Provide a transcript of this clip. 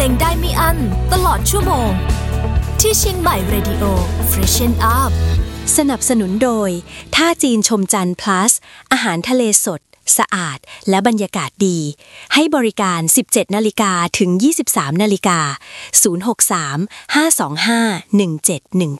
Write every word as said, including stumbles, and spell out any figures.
ลงได้ไม่อั้นตลอดชั่วโมงที่เชียงใหม่ Radio Freshen Up สนับสนุนโดยท่าจีนชมจันทร์ plus อาหารทะเลสดสะอาดและบรรยากาศดีให้บริการ สิบเจ็ดนาฬิกา ถึง ยี่สิบสามนาฬิกา ศูนย์ หก สาม ห้า สอง ห้า หนึ่ง เจ็ด หนึ่ง